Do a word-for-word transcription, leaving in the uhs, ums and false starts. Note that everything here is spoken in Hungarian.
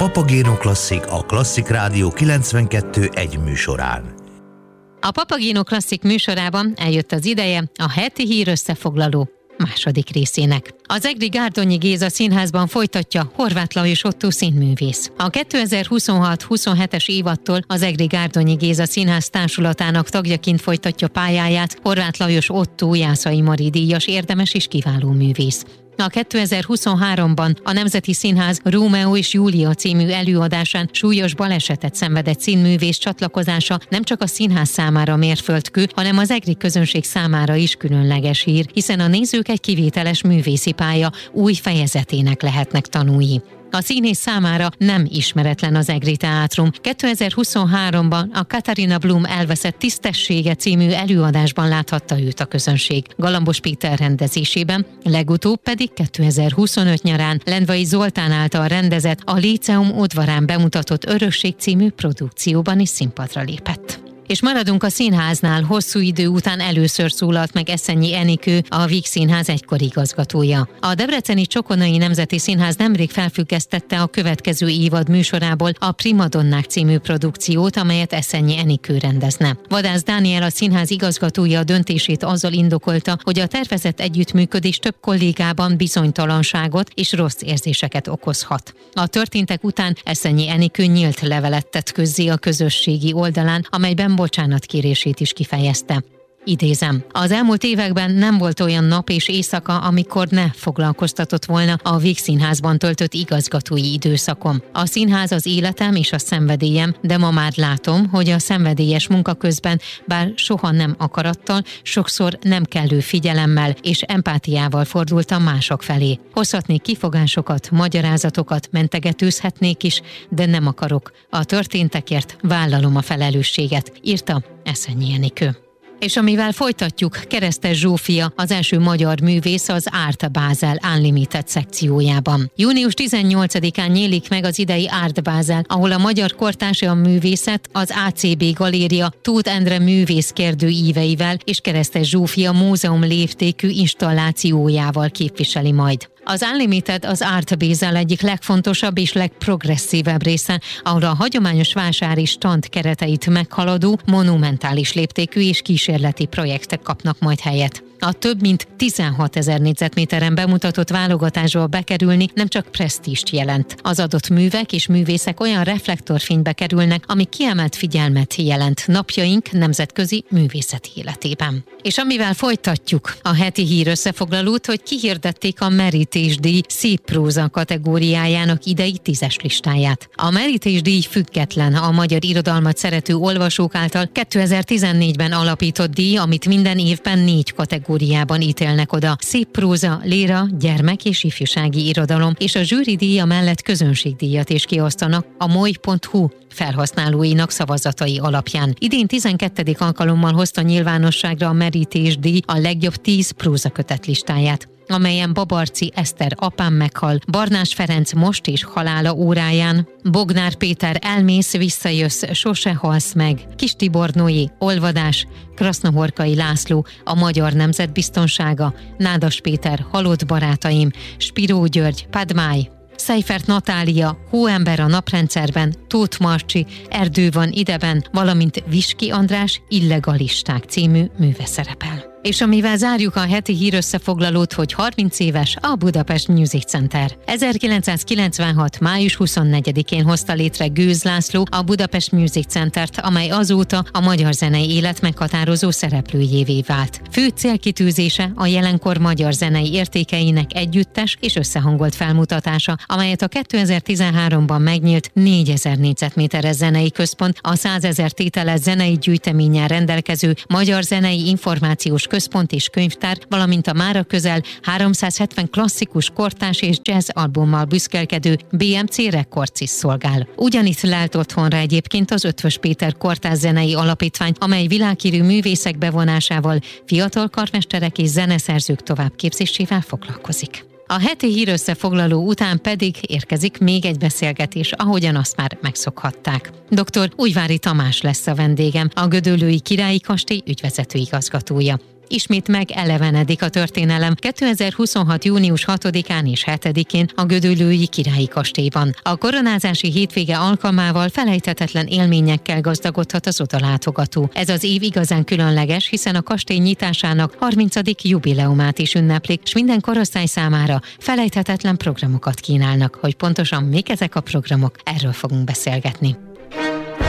Papagéno Klasszik a Klasszik Rádió kilencvenkettő egy műsorán. A Papagéno Klasszik műsorában eljött az ideje a heti hír összefoglaló második részének. Az Egri Gárdonyi Géza Színházban folytatja Horváth Lajos Ottó színművész. A kétezer-huszonhat huszonhetes évadtól az Egri Gárdonyi Géza Színház társulatának tagjaként folytatja pályáját Horváth Lajos Ottó Jászai Mari díjas érdemes és kiváló művész. A kétezer-huszonháromban a Nemzeti Színház Rómeó és Júlia című előadásán súlyos balesetet szenvedett színművész csatlakozása nem csak a színház számára mérföldkő, hanem az egri közönség számára is különleges hír, hiszen a nézők egy kivételes művészi pálya új fejezetének lehetnek tanúi. A színész számára nem ismeretlen az Egri Teátrum. kétezer-huszonháromban a Katarina Blum elveszett tisztessége című előadásban láthatta őt a közönség. Galambos Péter rendezésében, legutóbb pedig kétezer-huszonöt nyarán Lendvai Zoltán által rendezett a Líceum udvarán bemutatott Örökség című produkcióban is színpadra lépett. És maradunk a színháznál, hosszú idő után először szólalt meg Eszenyi Enikő, a Víg Színház egykori igazgatója. A debreceni Csokonai Nemzeti Színház nemrég felfüggesztette a következő évad műsorából a Primadonnák című produkciót, amelyet Eszenyi Enikő rendezne. Vadász Dániel, a színház igazgatója a döntését azzal indokolta, hogy a tervezett együttműködés több kollégában bizonytalanságot és rossz érzéseket okozhat. A történtek után Eszenyi Enikő nyílt levelet tett közzé a közösségi oldalán, amelyben bocsánatkérését is kifejezte. Idézem, az elmúlt években nem volt olyan nap és éjszaka, amikor ne foglalkoztatott volna a Víg Színházban töltött igazgatói időszakom. A színház az életem és a szenvedélyem, de ma már látom, hogy a szenvedélyes munka közben, bár soha nem akarattal, sokszor nem kellő figyelemmel és empátiával fordultam mások felé. Hozhatnék kifogásokat, magyarázatokat, mentegetőzhetnék is, de nem akarok. A történtekért vállalom a felelősséget, írta Eszenyi Enikő. És amivel folytatjuk, Keresztes Zsófia, az első magyar művész az Art Basel Unlimited szekciójában. június tizennyolcadikán nyílik meg az idei Art Basel, ahol a magyar kortárs művészet az á cé bé Galéria Tóth Endre művészkérdő íveivel és Keresztes Zsófia múzeum léptékű installációjával képviseli majd. Az Unlimited az Art Basel egyik legfontosabb és legprogresszívebb része, ahol a hagyományos vásári stand kereteit meghaladó, monumentális léptékű és kísérleti projektek kapnak majd helyet. A több mint tizenhatezer négyzetméteren bemutatott válogatásba bekerülni nem csak presztízst jelent. Az adott művek és művészek olyan reflektorfénybe kerülnek, ami kiemelt figyelmet jelent napjaink nemzetközi művészeti életében. És amivel folytatjuk a heti hír összefoglalót, hogy kihirdették a Merítés-díj szép próza kategóriájának idei tízes listáját. A Merítés-díj független, a magyar irodalmat szerető olvasók által kétezer-tizennégyben alapított díj, amit minden évben négy kategóriában ítélnek oda. Szép próza, léra, gyermek és ifjúsági irodalom, és a zsűridíja mellett közönségdíjat is kiosztanak a moly pont hu felhasználóinak szavazatai alapján. Idén tizenkettedik alkalommal hozta nyilvánosságra a Merítés-díj a legjobb tíz prózakötet listáját, amelyen Babarczy Eszter Apám meghal, Barnás Ferenc Most és halála óráján, Bognár Péter Elmész, visszajössz, sose halsz meg, Kis Tibor Noé Olvadás, Krasznahorkai László A magyar nemzetbiztonsága, Nádas Péter Halott barátaim, Spiró György Padmáj, Seifert Natália Hóember a naprendszerben, Tóth Marcsi Erdő van ideben, valamint Viski András Illegalisták című műve szerepel. És amivel zárjuk a heti hírösszefoglalót, hogy harminc éves a Budapest Music Center. ezerkilencszázkilencvenhat. május huszonnegyedikén hozta létre Gőz László a Budapest Music Centert, amely azóta a magyar zenei élet meghatározó szereplőjévé vált. Fő célkitűzése a jelenkor magyar zenei értékeinek együttes és összehangolt felmutatása, amelyet a kétezer-tizenháromban megnyílt négyezer négyzetméteres zenei központ, a százezer tételes zenei gyűjteménnyel rendelkező Magyar Zenei Információs Központ és Könyvtár, valamint a mára közel háromszázhetven klasszikus, kortárs és jazz albummal büszkélkedő bé em cé Records is szolgál. Ugyanitt lelt otthonra egyébként az Ötvös Péter Kortárs Zenei Alapítvány, amely világhírű művészek bevonásával, fiatal karmesterek és zeneszerzők továbbképzésével foglalkozik. A heti hírösszefoglaló után pedig érkezik még egy beszélgetés, ahogyan azt már megszokhatták. doktor Újvári Tamás lesz a vendégem, a Gödöllői Királyi Kastély ügyvezető igazgatója. ismét megelevenedik a történelem kétezer-huszonhat. június hatodikán és hetedikén a gödöllői Királyi Kastélyban. A koronázási hétvége alkalmával felejthetetlen élményekkel gazdagodhat az odalátogató. Ez az év igazán különleges, hiszen a kastély nyitásának harmincadik jubileumát is ünneplik, és minden korosztály számára felejthetetlen programokat kínálnak. Hogy pontosan mik ezek a programok, erről fogunk beszélgetni.